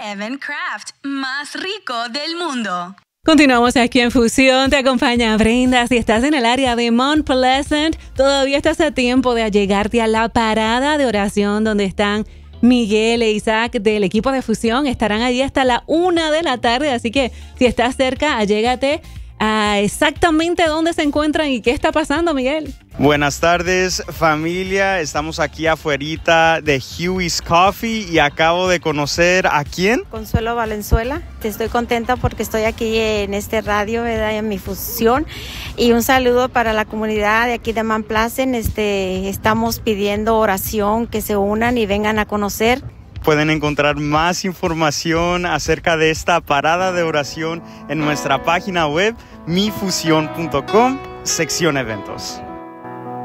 Evan Craft, más rico del mundo. Continuamos aquí en Fusión, te acompaña Brenda. Si estás en el área de Mount Pleasant, todavía estás a tiempo de allegarte a la parada de oración donde están Miguel e Isaac del equipo de Fusión. Estarán allí hasta la 1 de la tarde, así que si estás cerca, allégate a exactamente dónde se encuentran y qué está pasando, Miguel. Buenas tardes, familia. Estamos aquí afuerita de Huey's Coffee y acabo de conocer ¿a quién? Consuelo Valenzuela. Estoy contenta porque estoy aquí en este radio, ¿verdad? En mi Fusión. Y un saludo para la comunidad de aquí de Mount Pleasant. Estamos pidiendo oración, que se unan y vengan a conocer. Pueden encontrar más información acerca de esta parada de oración en nuestra página web mifusion.com, sección eventos.